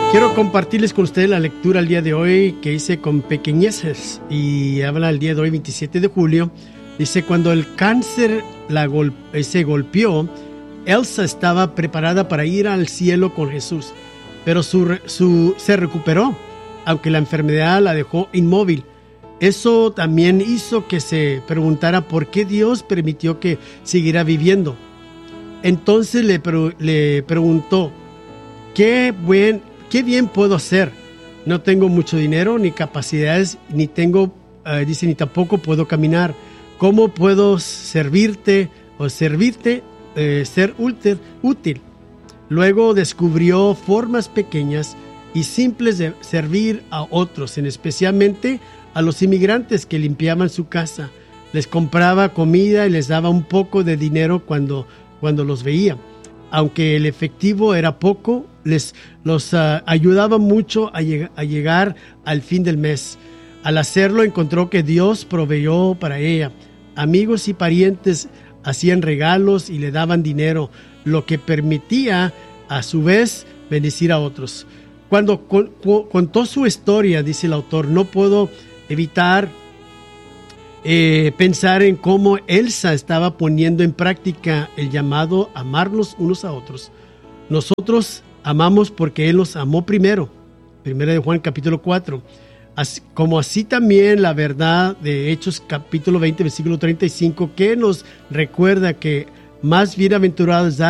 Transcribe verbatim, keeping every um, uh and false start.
Quiero compartirles con ustedes la lectura el día de hoy que hice con pequeñeces y habla el día de hoy, veintisiete de julio. Dice, cuando el cáncer la gol- se golpeó, Elsa estaba preparada para ir al cielo con Jesús, pero su, su, se recuperó, aunque la enfermedad la dejó inmóvil. Eso también hizo que se preguntara por qué Dios permitió que siguiera viviendo. Entonces le, le preguntó, ¿qué, buen, ¿qué bien puedo hacer? No tengo mucho dinero, ni capacidades, ni tengo, uh, dice, ni tampoco puedo caminar. ¿Cómo puedo servirte o servirte, eh, ser útil, útil? Luego descubrió formas pequeñas y simples de servir a otros, en especialmente a los inmigrantes que limpiaban su casa. Les compraba comida y les daba un poco de dinero cuando, cuando los veía. Aunque el efectivo era poco, les los uh, ayudaba mucho a, lleg- a llegar al fin del mes. Al hacerlo, encontró que Dios proveyó para ella. Amigos y parientes hacían regalos y le daban dinero, lo que permitía, a su vez, bendecir a otros. Cuando con, con, contó su historia, dice el autor, no puedo evitar eh, pensar en cómo Elsa estaba poniendo en práctica el llamado a amarnos unos a otros. Nosotros amamos porque Él nos amó primero. Primera de Juan capítulo cuatro. Así, como así también la verdad de Hechos capítulo veinte, versículo treinta y cinco, que nos recuerda que más bienaventurado es dar